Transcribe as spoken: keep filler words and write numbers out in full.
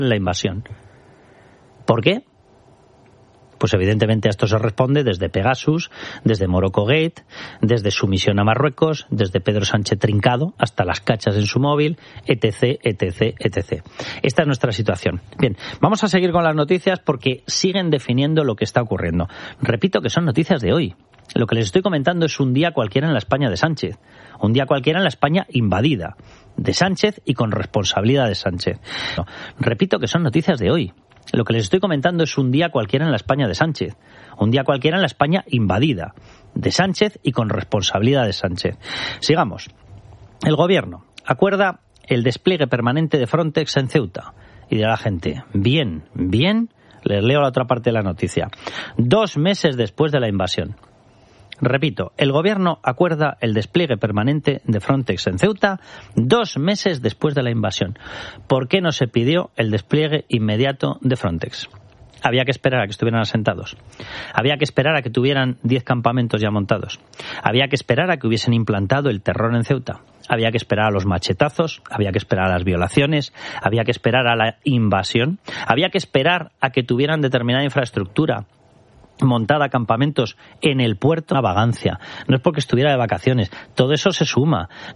la invasión. ¿Por qué? Pues evidentemente a esto se responde desde Pegasus, desde Morocco Gate, desde su misión a Marruecos, desde Pedro Sánchez trincado hasta las cachas en su móvil, etc, etc, etcétera. Esta es nuestra situación. Bien, vamos a seguir con las noticias porque siguen definiendo lo que está ocurriendo. Repito que son noticias de hoy. Lo que les estoy comentando es un día cualquiera en la España de Sánchez. Un día cualquiera en la España invadida de Sánchez y con responsabilidad de Sánchez. No, repito que son noticias de hoy. Lo que les estoy comentando es un día cualquiera en la España de Sánchez. Un día cualquiera en la España invadida de Sánchez y con responsabilidad de Sánchez. Sigamos. El Gobierno acuerda el despliegue permanente de Frontex en Ceuta. Y dirá la gente, bien, bien, les leo la otra parte de la noticia. Dos meses después de la invasión. Repito, el Gobierno acuerda el despliegue permanente de Frontex en Ceuta dos meses después de la invasión. ¿Por qué no se pidió el despliegue inmediato de Frontex? Había que esperar a que estuvieran asentados. Había que esperar a que tuvieran diez campamentos ya montados. Había que esperar a que hubiesen implantado el terror en Ceuta. Había que esperar a los machetazos, había que esperar a las violaciones, había que esperar a la invasión, había que esperar a que tuvieran determinada infraestructura montada, campamentos en el puerto. Una vagancia. No es porque estuviera de vacaciones. Todo eso se suma.